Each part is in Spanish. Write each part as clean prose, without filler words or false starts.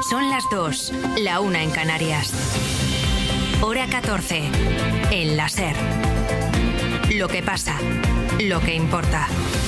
Son las 2, la 1 en Canarias. Hora 14, en la SER. Lo que pasa, lo que importa.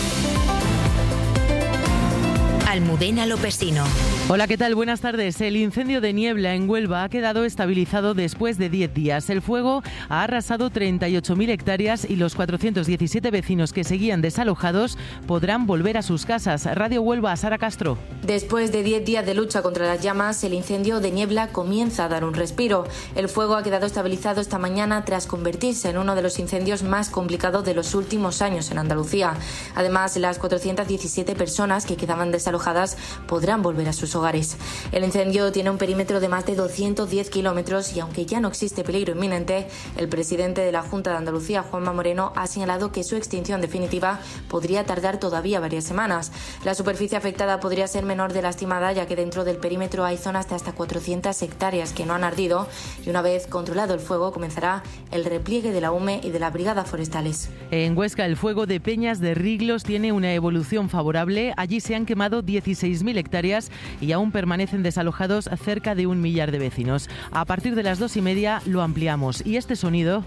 Almudena Lopesino. Hola, ¿qué tal? Buenas tardes. El incendio de Niebla en Huelva ha quedado estabilizado después de 10 días. El fuego ha arrasado 38.000 hectáreas y los 417 vecinos que seguían desalojados podrán volver a sus casas. Radio Huelva, Sara Castro. Después de 10 días de lucha contra las llamas, el incendio de Niebla comienza a dar un respiro. El fuego ha quedado estabilizado esta mañana tras convertirse en uno de los incendios más complicados de los últimos años en Andalucía. Además, las 417 personas que quedaban desalojadas podrán volver a sus hogares. El incendio tiene un perímetro de más de 210 kilómetros y aunque ya no existe peligro inminente, el presidente de la Junta de Andalucía, Juanma Moreno, ha señalado que su extinción definitiva podría tardar todavía varias semanas. La superficie afectada podría ser menor de la estimada, ya que dentro del perímetro hay zonas de hasta 400 hectáreas que no han ardido y una vez controlado el fuego comenzará el repliegue de la UME y de las brigadas forestales. En Huesca, el fuego de Peñas de Riglos tiene una evolución favorable. Allí se han quemado 16.000 hectáreas y aún permanecen desalojados cerca de 1 millar de vecinos. A partir de las 2:30 lo ampliamos. Y este sonido...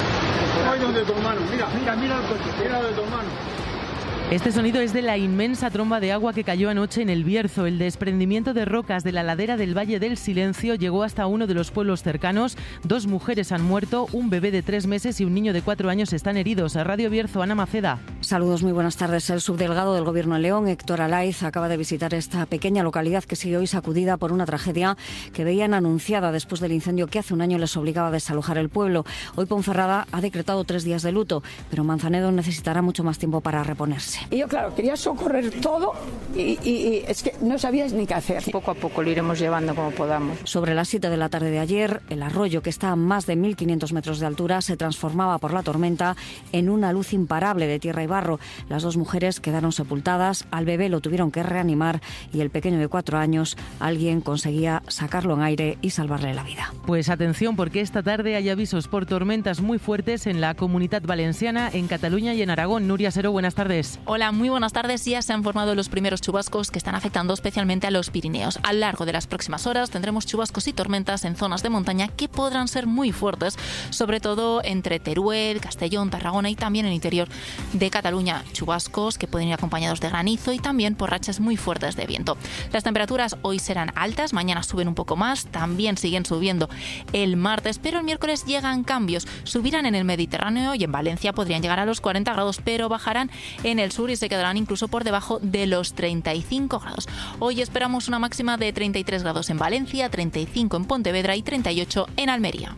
Mira el coche, mira de tu hermano. Este sonido es de la inmensa tromba de agua que cayó anoche en El Bierzo. El desprendimiento de rocas de la ladera del Valle del Silencio llegó hasta uno de los pueblos cercanos. 2 mujeres han muerto, un bebé de 3 meses y un niño de 4 años están heridos. A Radio Bierzo, Ana Maceda. Saludos, muy buenas tardes. El subdelegado del Gobierno de León, Héctor Alaiz, acaba de visitar esta pequeña localidad que sigue hoy sacudida por una tragedia que veían anunciada después del incendio que hace un año les obligaba a desalojar el pueblo. Hoy Ponferrada ha decretado 3 días de luto, pero Manzanedo necesitará mucho más tiempo para reponerse. Y yo, claro, quería socorrer todo y es que no sabías ni qué hacer. Poco a poco lo iremos llevando como podamos. Sobre las 7 de la tarde de ayer, el arroyo, que está a más de 1.500 metros de altura, se transformaba por la tormenta en una luz imparable de tierra y barro. Las 2 mujeres quedaron sepultadas, al bebé lo tuvieron que reanimar y el pequeño de 4 años, alguien conseguía sacarlo en aire y salvarle la vida. Pues atención, porque esta tarde hay avisos por tormentas muy fuertes en la Comunitat Valenciana, en Cataluña y en Aragón. Nuria Seró, buenas tardes. Hola, muy buenas tardes. Ya se han formado los primeros chubascos que están afectando especialmente a los Pirineos. A lo largo de las próximas horas tendremos chubascos y tormentas en zonas de montaña que podrán ser muy fuertes, sobre todo entre Teruel, Castellón, Tarragona y también en el interior de Cataluña. Chubascos que pueden ir acompañados de granizo y también por rachas muy fuertes de viento. Las temperaturas hoy serán altas, mañana suben un poco más, también siguen subiendo el martes, pero el miércoles llegan cambios. Subirán en el Mediterráneo y en Valencia podrían llegar a los 40 grados, pero bajarán en el sur y se quedarán incluso por debajo de los 35 grados. Hoy esperamos una máxima de 33 grados en Valencia, 35 en Pontevedra y 38 en Almería.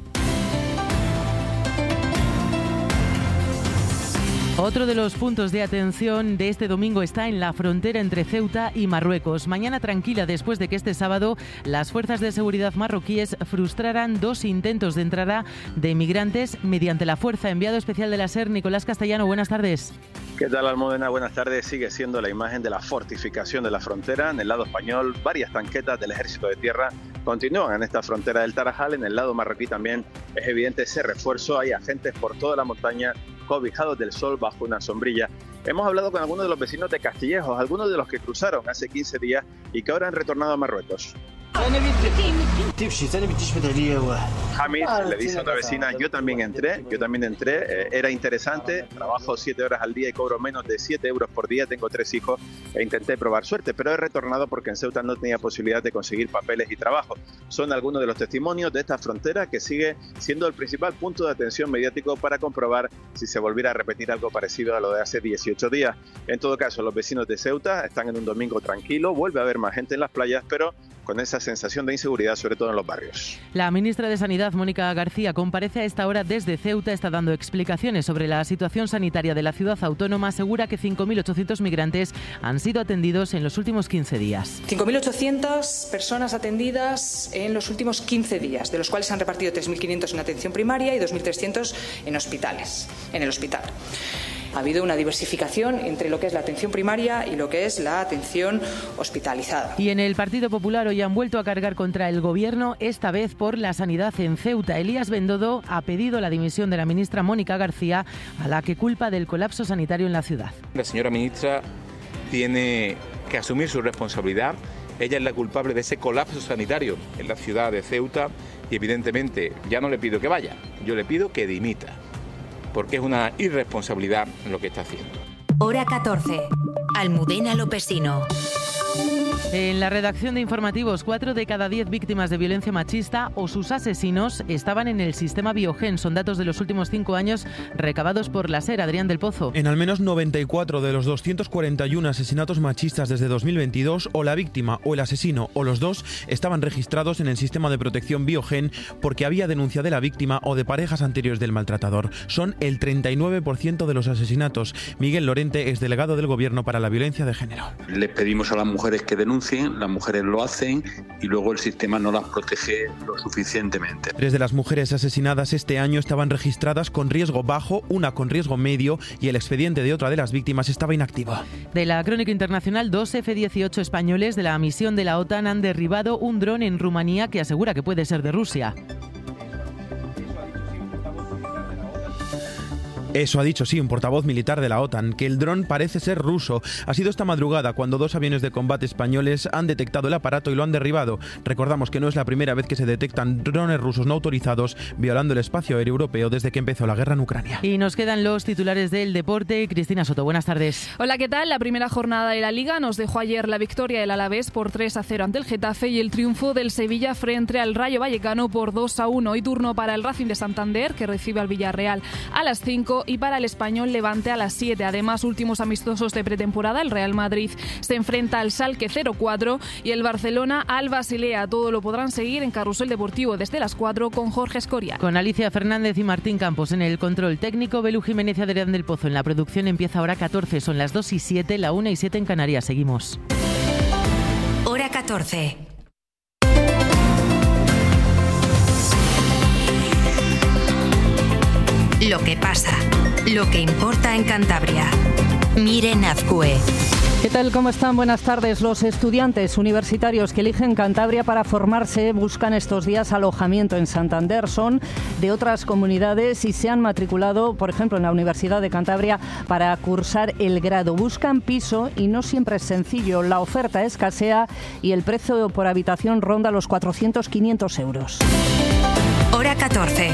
Otro de los puntos de atención de este domingo está en la frontera entre Ceuta y Marruecos. Mañana tranquila después de que este sábado las fuerzas de seguridad marroquíes frustraran 2 intentos de entrada de migrantes mediante la fuerza. Enviado especial de la SER, Nicolás Castellano, buenas tardes. ¿Qué tal, Almudena? Buenas tardes. Sigue siendo la imagen de la fortificación de la frontera. En el lado español, varias tanquetas del Ejército de Tierra continúan en esta frontera del Tarajal. En el lado marroquí también es evidente ese refuerzo. Hay agentes por toda la montaña cobijados del sol bajo una sombrilla. Hemos hablado con algunos de los vecinos de Castillejos, algunos de los que cruzaron hace 15 días y que ahora han retornado a Marruecos. Jamis le dice a otra vecina, yo también entré, era interesante, trabajo 7 horas al día y cobro menos de 7 euros por día, tengo 3 hijos e intenté probar suerte, pero he retornado porque en Ceuta no tenía posibilidad de conseguir papeles y trabajo. Son algunos de los testimonios de esta frontera que sigue siendo el principal punto de atención mediático para comprobar si se volviera a repetir algo parecido a lo de hace 18 días. En todo caso, los vecinos de Ceuta están en un domingo tranquilo, vuelve a haber más gente en las playas, pero con esa sensación de inseguridad, sobre todo en los barrios. La ministra de Sanidad, Mónica García, comparece a esta hora desde Ceuta, está dando explicaciones sobre la situación sanitaria de la ciudad autónoma, asegura que 5.800 migrantes han sido atendidos en los últimos 15 días. 5.800 personas atendidas en los últimos 15 días, de los cuales se han repartido 3.500 en atención primaria y 2.300 en hospitales, en el hospital. Ha habido una diversificación entre lo que es la atención primaria y lo que es la atención hospitalizada. Y en el Partido Popular hoy han vuelto a cargar contra el Gobierno, esta vez por la sanidad en Ceuta. Elías Bendodo ha pedido la dimisión de la ministra Mónica García, a la que culpa del colapso sanitario en la ciudad. La señora ministra tiene que asumir su responsabilidad Ella es la culpable de ese colapso sanitario en la ciudad de Ceuta y evidentemente ya no le pido que vaya, yo le pido que dimita, porque es una irresponsabilidad lo que está haciendo. Hora 14. Almudena Lopesino. En la redacción de informativos, 4 de cada 10 víctimas de violencia machista o sus asesinos estaban en el sistema Biogen. Son datos de los últimos 5 años recabados por la SER. Adrián del Pozo. En al menos 94 de los 241 asesinatos machistas desde 2022, o la víctima o el asesino o los dos estaban registrados en el sistema de protección Biogen porque había denuncia de la víctima o de parejas anteriores del maltratador. Son el 39% de los asesinatos. Miguel Lorente es delegado del Gobierno para la violencia de género. Les pedimos a las mujeres que denuncien, las mujeres lo hacen y luego el sistema no las protege lo suficientemente. 3 de las mujeres asesinadas este año estaban registradas con riesgo bajo, una con riesgo medio y el expediente de otra de las víctimas estaba inactivo. De la crónica internacional, 2 F-18 españoles de la misión de la OTAN han derribado un dron en Rumanía que asegura que puede ser de Rusia. Eso ha dicho, sí, un portavoz militar de la OTAN, que el dron parece ser ruso. Ha sido esta madrugada cuando 2 aviones de combate españoles han detectado el aparato y lo han derribado. Recordamos que no es la primera vez que se detectan drones rusos no autorizados violando el espacio aéreo europeo desde que empezó la guerra en Ucrania. Y nos quedan los titulares del deporte. Cristina Soto, buenas tardes. Hola, ¿qué tal? La primera jornada de la Liga nos dejó ayer la victoria del Alavés por 3-0 ante el Getafe y el triunfo del Sevilla frente al Rayo Vallecano por 2-1. Hoy turno para el Racing de Santander, que recibe al Villarreal a las 5, y para el Español Levante a las 7. Además, últimos amistosos de pretemporada, el Real Madrid se enfrenta al Schalke 0-4 y el Barcelona al Basilea. Todo lo podrán seguir en Carrusel Deportivo desde las 4 con Jorge Escorial. Con Alicia Fernández y Martín Campos en el control técnico, Belu Jiménez y Adrián del Pozo en la producción. Empieza Hora 14, son las 2:07, la 1:07 en Canarias. Seguimos. Hora 14. Lo que pasa, lo que importa en Cantabria. Miren Azcue. ¿Qué tal? ¿Cómo están? Buenas tardes. Los estudiantes universitarios que eligen Cantabria para formarse buscan estos días alojamiento en Santander. Son de otras comunidades y se han matriculado, por ejemplo, en la Universidad de Cantabria para cursar el grado. Buscan piso y no siempre es sencillo. La oferta escasea y el precio por habitación ronda los 400-500 euros. Hora 14.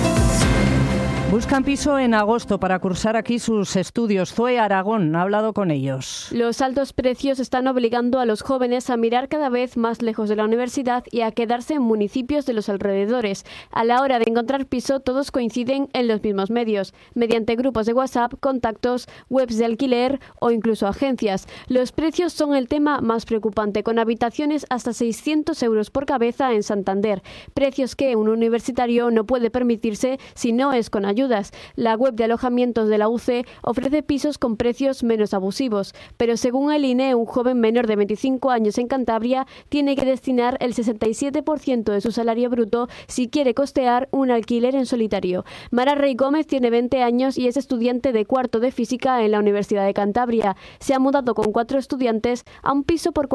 Buscan piso en agosto para cursar aquí sus estudios. Zoe Aragón ha hablado con ellos. Los altos precios están obligando a los jóvenes a mirar cada vez más lejos de la universidad y a quedarse en municipios de los alrededores. A la hora de encontrar piso, todos coinciden en los mismos medios, mediante grupos de WhatsApp, contactos, webs de alquiler o incluso agencias. Los precios son el tema más preocupante, con habitaciones hasta 600 euros por cabeza en Santander. Precios que un universitario no puede permitirse si no es con ayuda. La web de alojamientos de la UC ofrece pisos con precios menos abusivos, pero según el INE, un joven menor de 25 años en Cantabria tiene que destinar el 67% de su salario bruto si quiere costear un alquiler en solitario. Mara Rey Gómez tiene 20 años y es estudiante de cuarto de física en la Universidad de Cantabria. Se ha mudado con 4 estudiantes a un piso por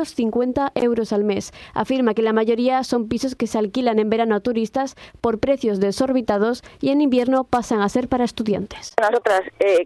450 euros al mes. Afirma que la mayoría son pisos que se alquilan en verano a turistas por precios desorbitados y en invierno pasan a ser para estudiantes. Nosotras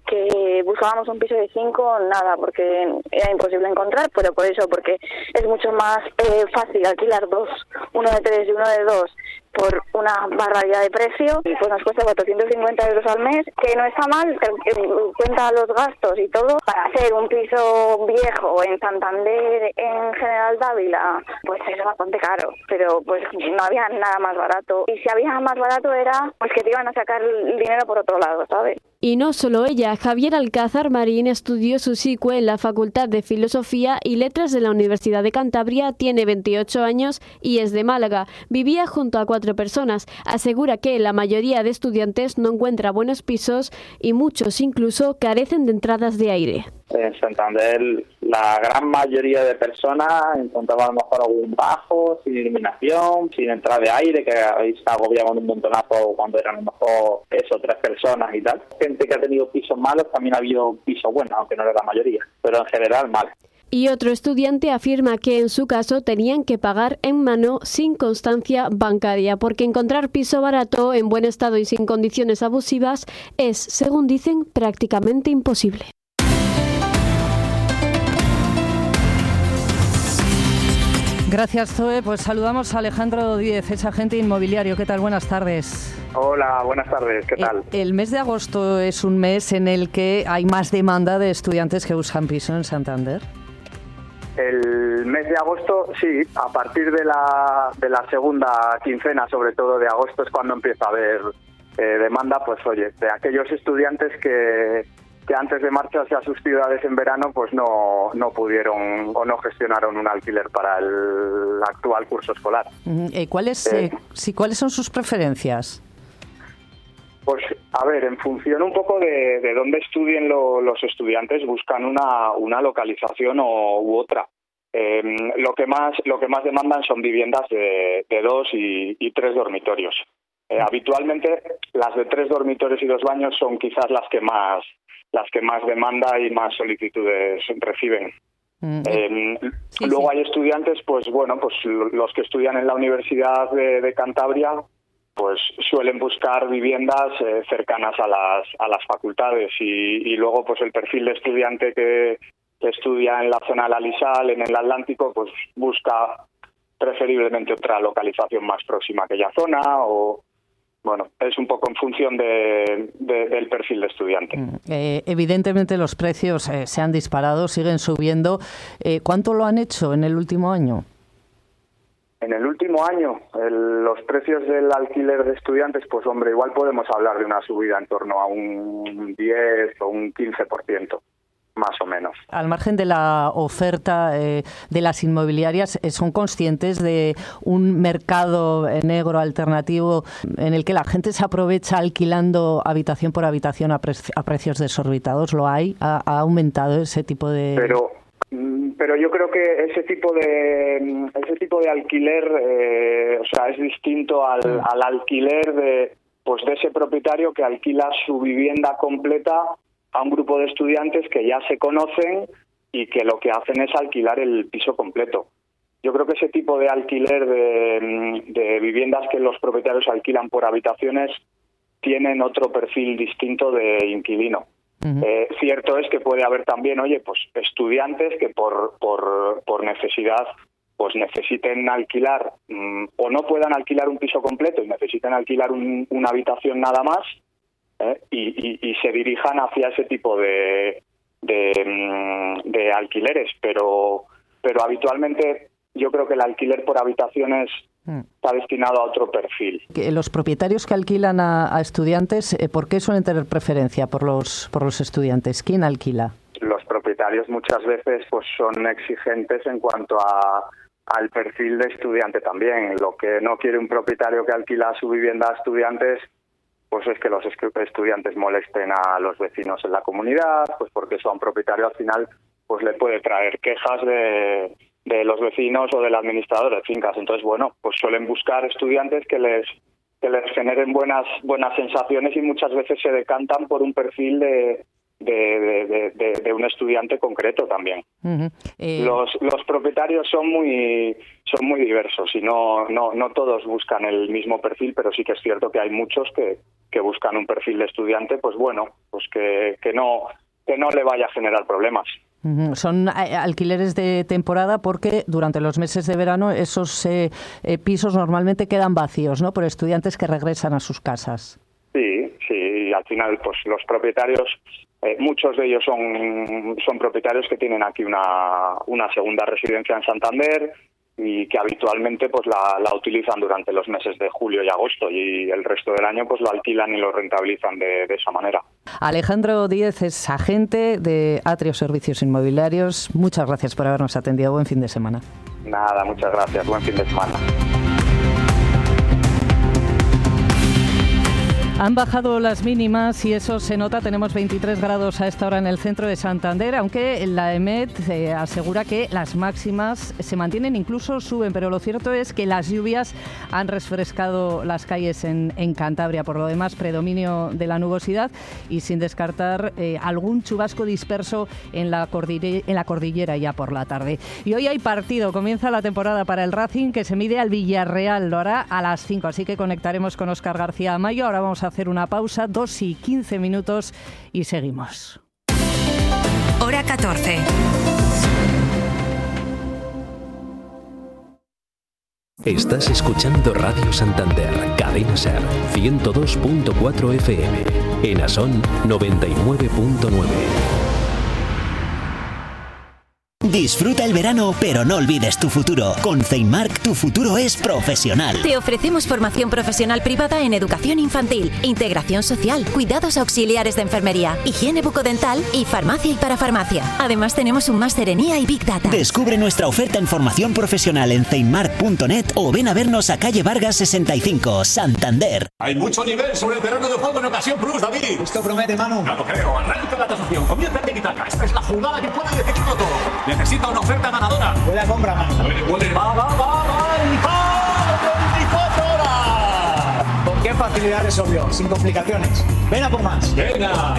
que buscábamos un piso de 5, nada, porque era imposible encontrar, pero por eso, porque es mucho más fácil alquilar 2, uno de 3 y uno de 2 por una barbaridad de precio, y pues nos cuesta 450 euros al mes, que no está mal, cuenta los gastos y todo. Para hacer un piso viejo en Santander, en General Dávila, pues es bastante caro, pero pues no había nada más barato, y si había más barato era pues que te iban a sacar el dinero por otro lado, ¿sabes? Y no solo ella, Javier Alcázar Marín estudió su SICUE en la Facultad de Filosofía y Letras de la Universidad de Cantabria, tiene 28 años y es de Málaga. Vivía junto a 4 personas. Asegura que la mayoría de estudiantes no encuentra buenos pisos y muchos incluso carecen de entradas de aire. En Santander la gran mayoría de personas encontraban a lo mejor algún bajo, sin iluminación, sin entrada de aire, que ahí se agobiaban un montonazo cuando eran a lo mejor 3 personas y tal. Gente que ha tenido pisos malos, también ha habido pisos buenos, aunque no era la mayoría, pero en general mal. Y otro estudiante afirma que en su caso tenían que pagar en mano sin constancia bancaria, porque encontrar piso barato, en buen estado y sin condiciones abusivas es, según dicen, prácticamente imposible. Gracias, Zoe. Pues saludamos a Alejandro Díez, es agente inmobiliario. ¿Qué tal? Buenas tardes. Hola, buenas tardes. ¿Qué tal? El mes de agosto es un mes en el que hay más demanda de estudiantes que buscan piso en Santander. El mes de agosto, sí, a partir de la segunda quincena, sobre todo de agosto, es cuando empieza a haber demanda, pues oye, de aquellos estudiantes que antes de marcharse a sus ciudades en verano, pues no pudieron o no gestionaron un alquiler para el actual curso escolar. ¿Cuáles son sus preferencias? Pues, a ver, en función un poco de dónde estudien los estudiantes, buscan una localización u otra. Lo que más demandan son viviendas de 2 y 3 dormitorios. Habitualmente, las de 3 dormitorios y 2 baños son quizás las que más demanda y más solicitudes reciben. Luego hay estudiantes, pues los que estudian en la Universidad de Cantabria, pues suelen buscar viviendas cercanas a las facultades y luego pues el perfil de estudiante que estudia en la zona de la Lisal, en el Atlántico, pues busca preferiblemente otra localización más próxima a aquella zona o... Bueno, es un poco en función del perfil de estudiante. Evidentemente los precios se han disparado, siguen subiendo. ¿Cuánto lo han hecho en el último año? En el último año, los precios del alquiler de estudiantes, pues hombre, igual podemos hablar de una subida en torno a un 10 o un 15%. Más o menos. Al margen de la oferta de las inmobiliarias, ¿son conscientes de un mercado negro alternativo en el que la gente se aprovecha alquilando habitación por habitación a precios desorbitados? ¿Lo hay? ¿Ha aumentado ese tipo de...? Pero yo creo que ese tipo de alquiler, es distinto al alquiler de ese propietario que alquila su vivienda completa a un grupo de estudiantes que ya se conocen y que lo que hacen es alquilar el piso completo. Yo creo que ese tipo de alquiler de viviendas que los propietarios alquilan por habitaciones tienen otro perfil distinto de inquilino. Cierto es que puede haber también, estudiantes que por necesidad pues necesiten alquilar o no puedan alquilar un piso completo y necesiten alquilar una habitación nada más. Y se dirijan hacia ese tipo de alquileres, pero habitualmente yo creo que el alquiler por habitaciones está destinado a otro perfil. Los propietarios que alquilan a estudiantes, ¿por qué suelen tener preferencia por los estudiantes? ¿Quién alquila? Los propietarios muchas veces pues son exigentes en cuanto al perfil de estudiante también. Lo que no quiere un propietario que alquila su vivienda a estudiantes pues es que los estudiantes molesten a los vecinos en la comunidad, pues porque eso a un propietario al final pues le puede traer quejas de los vecinos o del administrador de fincas. Entonces, pues suelen buscar estudiantes que les generen buenas sensaciones y muchas veces se decantan por un perfil de un estudiante concreto también. Los propietarios son muy diversos y no todos buscan el mismo perfil, pero sí que es cierto que hay muchos que buscan un perfil de estudiante, pues que no le vaya a generar problemas. Son alquileres de temporada porque durante los meses de verano esos pisos normalmente quedan vacíos, ¿no? Por estudiantes que regresan a sus casas. Sí, y al final pues los propietarios, muchos de ellos son propietarios que tienen aquí una segunda residencia en Santander y que habitualmente pues la utilizan durante los meses de julio y agosto y el resto del año pues lo alquilan y lo rentabilizan de esa manera. Alejandro Díez es agente de Atrio Servicios Inmobiliarios. Muchas gracias por habernos atendido. Buen fin de semana. Nada, muchas gracias. Buen fin de semana. Han bajado las mínimas y eso se nota. Tenemos 23 grados a esta hora en el centro de Santander, aunque la EMET asegura que las máximas se mantienen, incluso suben. Pero lo cierto es que las lluvias han refrescado las calles en Cantabria. Por lo demás, predominio de la nubosidad y sin descartar algún chubasco disperso en la cordillera ya por la tarde. Y hoy hay partido. Comienza la temporada para el Racing, que se mide al Villarreal. Lo hará a las 5, así que conectaremos con Óscar García Mayo. Ahora vamos a hacer una pausa, 2:15 y seguimos. Hora 14. Estás escuchando Radio Santander, Cadena SER, 102.4 FM, en Asón 99.9. Disfruta el verano, pero no olvides tu futuro. Con Ceinmark, tu futuro es profesional. Te ofrecemos formación profesional privada en educación infantil, integración social, cuidados auxiliares de enfermería, higiene bucodental y farmacia y parafarmacia. Además, tenemos un máster en IA y Big Data. Descubre nuestra oferta en formación profesional en ceinmark.net o ven a vernos a calle Vargas 65, Santander. Hay mucho nivel sobre el terreno de juego en Ocasión Plus, David. Esto promete, Manu. No lo creo. Arranca la tasación. Comienza el tiki-taka. Esta es la jugada que puede definirlo todo. Necesita una oferta ganadora. Buena compra, Manu. Va. ¡El 24 horas! ¿Con qué facilidad resolvió? Sin complicaciones. Ven a por más. Venga.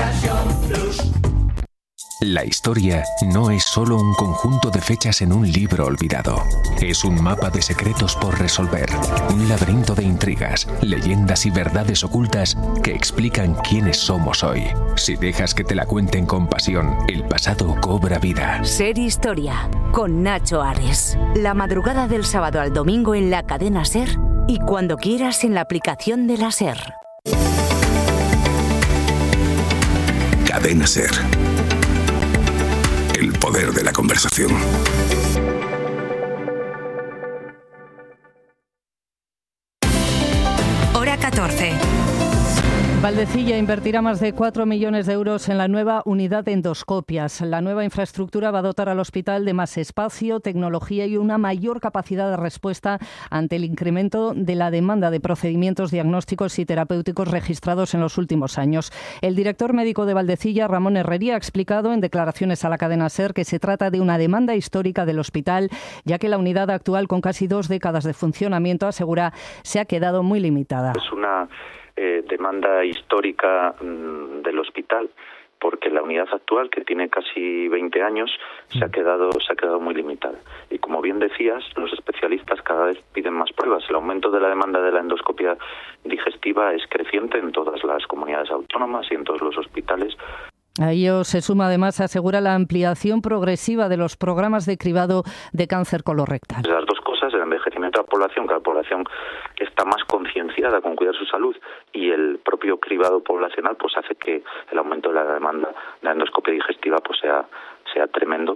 La historia no es solo un conjunto de fechas en un libro olvidado. Es un mapa de secretos por resolver, un laberinto de intrigas, leyendas y verdades ocultas que explican quiénes somos hoy. Si dejas que te la cuenten con pasión, el pasado cobra vida. Ser Historia, con Nacho Ares. La madrugada del sábado al domingo en la cadena SER y cuando quieras en la aplicación de la SER. Cadena SER. El poder de la conversación. Hora 14. Valdecilla invertirá más de 4 millones de euros en la nueva unidad de endoscopias. La nueva infraestructura va a dotar al hospital de más espacio, tecnología y una mayor capacidad de respuesta ante el incremento de la demanda de procedimientos diagnósticos y terapéuticos registrados en los últimos años. El director médico de Valdecilla, Ramón Herrería, ha explicado en declaraciones a la cadena SER que se trata de una demanda histórica del hospital, ya que la unidad actual, con casi 2 décadas de funcionamiento, asegura, se ha quedado muy limitada. Es una demanda histórica del hospital, porque la unidad actual, que tiene casi 20 años, se ha quedado muy limitada. Y como bien decías, los especialistas cada vez piden más pruebas. El aumento de la demanda de la endoscopia digestiva es creciente en todas las comunidades autónomas y en todos los hospitales. A ello se suma, además, asegura, la ampliación progresiva de los programas de cribado de cáncer colorectal. Las dos cosas, el envejecimiento de la población, que la población está más concienciada con cuidar su salud, y el propio cribado poblacional, pues hace que el aumento de la demanda de la endoscopia digestiva pues sea tremendo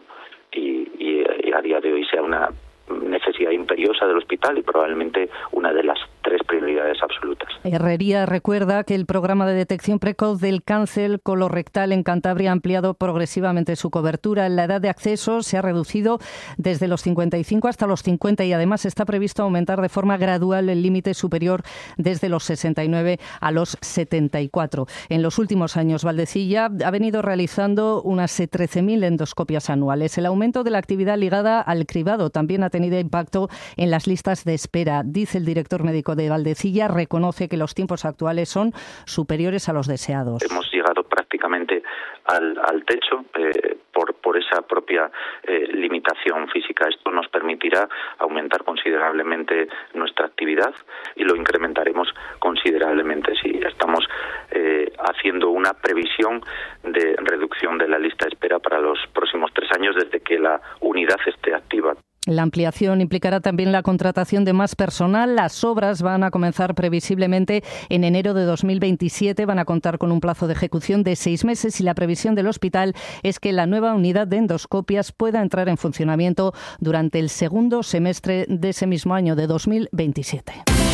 y a día de hoy sea una necesidad imperiosa del hospital y probablemente una de las 3 prioridades absolutas. Herrería recuerda que el programa de detección precoz del cáncer colorectal en Cantabria ha ampliado progresivamente su cobertura. La edad de acceso se ha reducido desde los 55 hasta los 50 y además está previsto aumentar de forma gradual el límite superior desde los 69 a los 74. En los últimos años, Valdecilla ha venido realizando unas 13.000 endoscopias anuales. El aumento de la actividad ligada al cribado también ha tenido impacto en las listas de espera. Dice el director médico de Valdecilla, reconoce que los tiempos actuales son superiores a los deseados. Hemos llegado prácticamente al techo por esa propia limitación física. Esto nos permitirá aumentar considerablemente nuestra actividad y lo incrementaremos considerablemente. Si estamos haciendo una previsión de reducción de la lista de espera para los próximos 3 años desde que la unidad esté activa. La ampliación implicará también la contratación de más personal. Las obras van a comenzar previsiblemente en enero de 2027. Van a contar con un plazo de ejecución de 6 meses y la previsión del hospital es que la nueva unidad de endoscopias pueda entrar en funcionamiento durante el segundo semestre de ese mismo año, de 2027.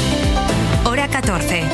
Hora 14.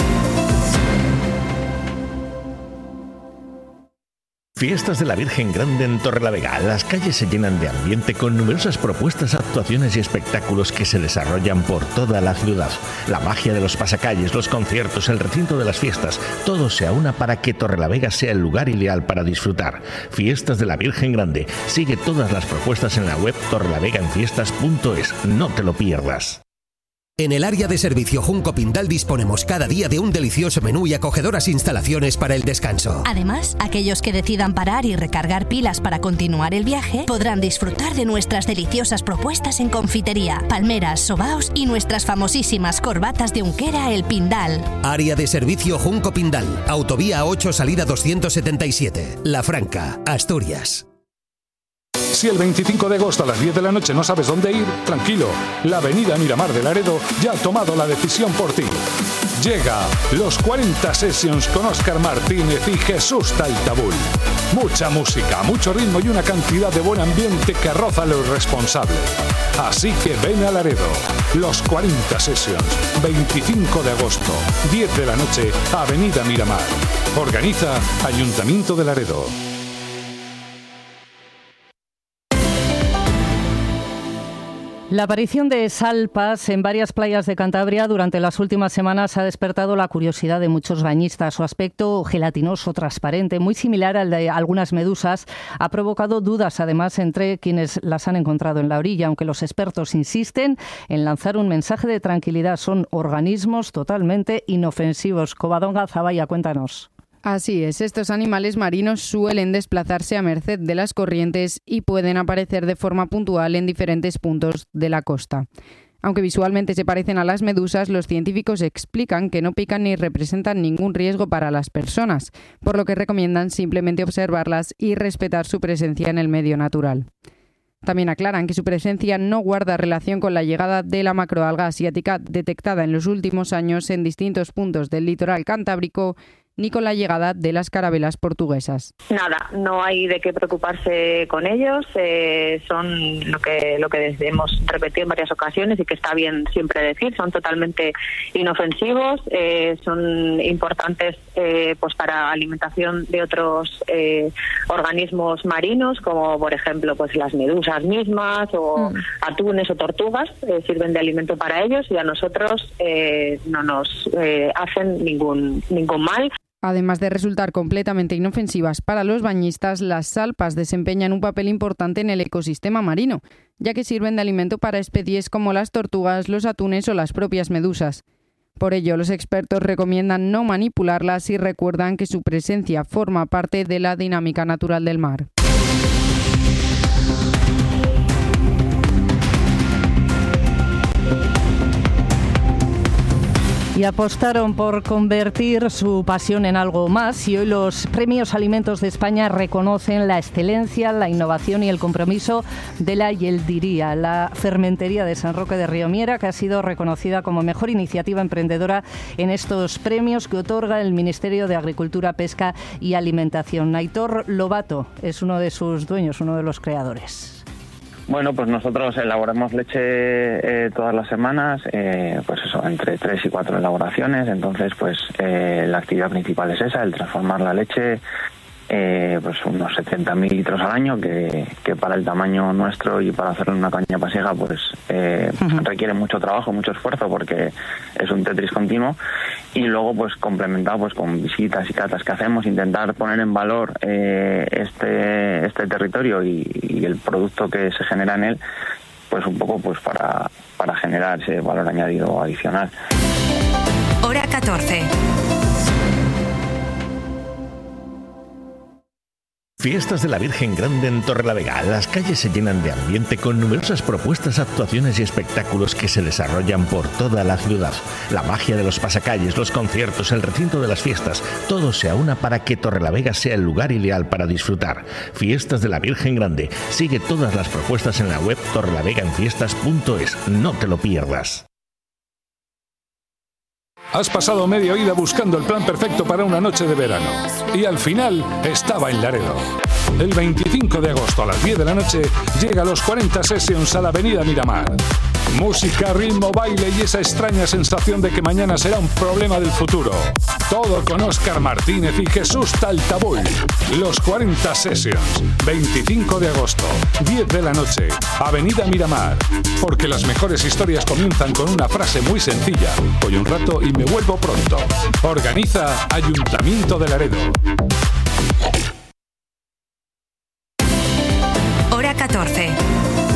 Fiestas de la Virgen Grande en Torrelavega. Las calles se llenan de ambiente con numerosas propuestas, actuaciones y espectáculos que se desarrollan por toda la ciudad. La magia de los pasacalles, los conciertos, el recinto de las fiestas, todo se aúna para que Torrelavega sea el lugar ideal para disfrutar. Fiestas de la Virgen Grande. Sigue todas las propuestas en la web torrelavegaenfiestas.es. No te lo pierdas. En el área de servicio Junco Pindal disponemos cada día de un delicioso menú y acogedoras instalaciones para el descanso. Además, aquellos que decidan parar y recargar pilas para continuar el viaje podrán disfrutar de nuestras deliciosas propuestas en confitería, palmeras, sobaos y nuestras famosísimas corbatas de Unquera El Pindal. Área de servicio Junco Pindal, autovía 8 salida 277, La Franca, Asturias. Si el 25 de agosto a las 10 de la noche no sabes dónde ir, tranquilo, la Avenida Miramar de Laredo ya ha tomado la decisión por ti. Llega los 40 Sessions con Óscar Martínez y Jesús Taltabull. Mucha música, mucho ritmo y una cantidad de buen ambiente que roza lo irresponsable. Así que ven a Laredo. Los 40 Sessions, 25 de agosto, 10 de la noche, Avenida Miramar. Organiza Ayuntamiento de Laredo. La aparición de salpas en varias playas de Cantabria durante las últimas semanas ha despertado la curiosidad de muchos bañistas. Su aspecto gelatinoso, transparente, muy similar al de algunas medusas, ha provocado dudas además entre quienes las han encontrado en la orilla, aunque los expertos insisten en lanzar un mensaje de tranquilidad. Son organismos totalmente inofensivos. Covadonga Zavalla, cuéntanos. Así es, estos animales marinos suelen desplazarse a merced de las corrientes y pueden aparecer de forma puntual en diferentes puntos de la costa. Aunque visualmente se parecen a las medusas, los científicos explican que no pican ni representan ningún riesgo para las personas, por lo que recomiendan simplemente observarlas y respetar su presencia en el medio natural. También aclaran que su presencia no guarda relación con la llegada de la macroalga asiática detectada en los últimos años en distintos puntos del litoral cantábrico, ni con la llegada de las carabelas portuguesas. Nada, no hay de qué preocuparse con ellos, son lo que hemos repetido en varias ocasiones y que está bien siempre decir, son totalmente inofensivos, son importantes pues para alimentación de otros organismos marinos, como por ejemplo pues las medusas mismas o atunes o tortugas, sirven de alimento para ellos y a nosotros no nos hacen ningún mal. Además de resultar completamente inofensivas para los bañistas, las salpas desempeñan un papel importante en el ecosistema marino, ya que sirven de alimento para especies como las tortugas, los atunes o las propias medusas. Por ello, los expertos recomiendan no manipularlas y recuerdan que su presencia forma parte de la dinámica natural del mar. Y apostaron por convertir su pasión en algo más y hoy los premios Alimentos de España reconocen la excelencia, la innovación y el compromiso de la Yeldiría, la fermentería de San Roque de Riomiera, que ha sido reconocida como mejor iniciativa emprendedora en estos premios que otorga el Ministerio de Agricultura, Pesca y Alimentación. Aitor Lobato es uno de sus dueños, uno de los creadores. Bueno, pues nosotros elaboramos leche todas las semanas, pues eso, entre 3 y 4 elaboraciones. Entonces, pues la actividad principal es esa, el transformar la leche, pues unos 70.000 litros al año, que para el tamaño nuestro y para hacerlo en una caña pasiega, pues requiere mucho trabajo, mucho esfuerzo, porque es un Tetris continuo. Y luego, pues complementado pues con visitas y catas que hacemos, intentar poner en valor este territorio y el producto que se genera en él, pues un poco pues para generar ese valor añadido adicional. Hora 14. Fiestas de la Virgen Grande en Torrelavega. Las calles se llenan de ambiente con numerosas propuestas, actuaciones y espectáculos que se desarrollan por toda la ciudad. La magia de los pasacalles, los conciertos, el recinto de las fiestas, todo se aúna para que Torrelavega sea el lugar ideal para disfrutar. Fiestas de la Virgen Grande. Sigue todas las propuestas en la web torrelavegaenfiestas.es. No te lo pierdas. Has pasado media vida buscando el plan perfecto para una noche de verano y al final estaba en Laredo. El 25 de agosto a las 10 de la noche llega a los 40 Sessions a la Avenida Miramar. Música, ritmo, baile y esa extraña sensación de que mañana será un problema del futuro. Todo con Óscar Martínez y Jesús Taltabull. Los 40 Sessions, 25 de agosto, 10 de la noche, Avenida Miramar. Porque las mejores historias comienzan con una frase muy sencilla. Voy un rato y me vuelvo pronto. Organiza Ayuntamiento de Laredo. Hora 14.